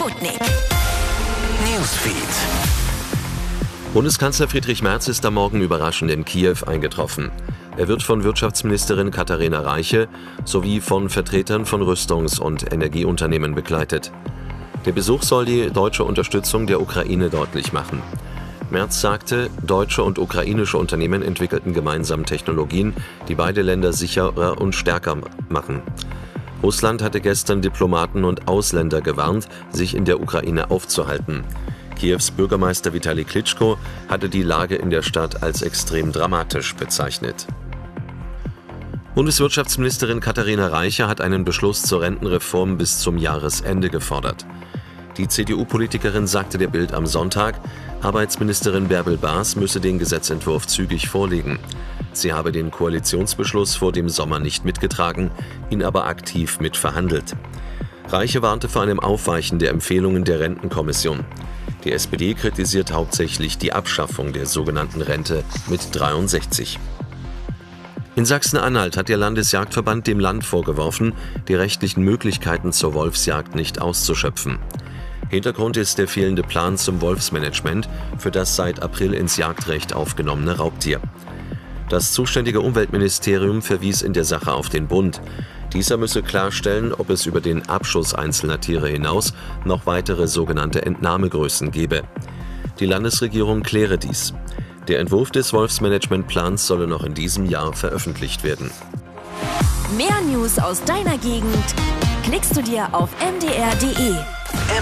Sputnik. Newsfeed. Bundeskanzler Friedrich Merz ist am Morgen überraschend in Kiew eingetroffen. Er wird von Wirtschaftsministerin Katharina Reiche sowie von Vertretern von Rüstungs- und Energieunternehmen begleitet. Der Besuch soll die deutsche Unterstützung der Ukraine deutlich machen. Merz sagte, deutsche und ukrainische Unternehmen entwickelten gemeinsam Technologien, die beide Länder sicherer und stärker machen. Russland hatte gestern Diplomaten und Ausländer gewarnt, sich in der Ukraine aufzuhalten. Kiews Bürgermeister Vitali Klitschko hatte die Lage in der Stadt als extrem dramatisch bezeichnet. Bundeswirtschaftsministerin Katharina Reiche hat einen Beschluss zur Rentenreform bis zum Jahresende gefordert. Die CDU-Politikerin sagte der Bild am Sonntag, Arbeitsministerin Bärbel Baas müsse den Gesetzentwurf zügig vorlegen. Sie habe den Koalitionsbeschluss vor dem Sommer nicht mitgetragen, ihn aber aktiv mitverhandelt. Reiche warnte vor einem Aufweichen der Empfehlungen der Rentenkommission. Die SPD kritisiert hauptsächlich die Abschaffung der sogenannten Rente mit 63. In Sachsen-Anhalt hat der Landesjagdverband dem Land vorgeworfen, die rechtlichen Möglichkeiten zur Wolfsjagd nicht auszuschöpfen. Hintergrund ist der fehlende Plan zum Wolfsmanagement für das seit April ins Jagdrecht aufgenommene Raubtier. Das zuständige Umweltministerium verwies in der Sache auf den Bund. Dieser müsse klarstellen, ob es über den Abschuss einzelner Tiere hinaus noch weitere sogenannte Entnahmegrößen gebe. Die Landesregierung kläre dies. Der Entwurf des Wolfsmanagementplans solle noch in diesem Jahr veröffentlicht werden. Mehr News aus deiner Gegend klickst du dir auf mdr.de.